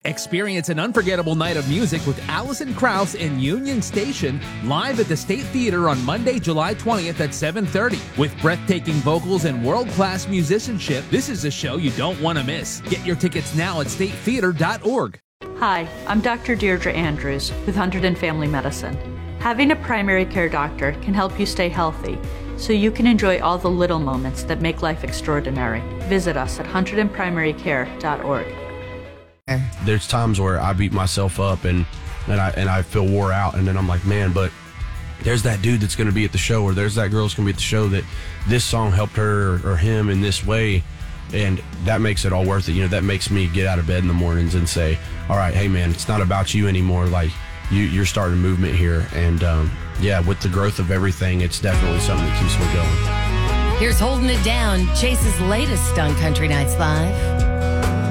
Experience an unforgettable night of music with Alison Krauss and Union Station live at the State Theater on Monday, July 20th at 7:30. With breathtaking vocals and world-class musicianship, this is a show you don't want to miss. Get your tickets now at statetheater.org. Hi, I'm Dr. Deirdre Andrews with Hunterdon Family Medicine. Having a primary care doctor can help you stay healthy, so you can enjoy all the little moments that make life extraordinary. Visit us at hunterdonprimarycare.org. There's times where I beat myself up and I feel wore out, and then I'm like, man, but there's that dude that's going to be at the show, or there's that girl that's going to be at the show that this song helped her or him in this way, and that makes it all worth it. You know, that makes me get out of bed in the mornings and say, all right, hey man, it's not about you anymore. Like you're starting a movement here, and yeah, with the growth of everything, it's definitely something that keeps me going. Here's Holding It Down, Chase's latest on Country Nights Live.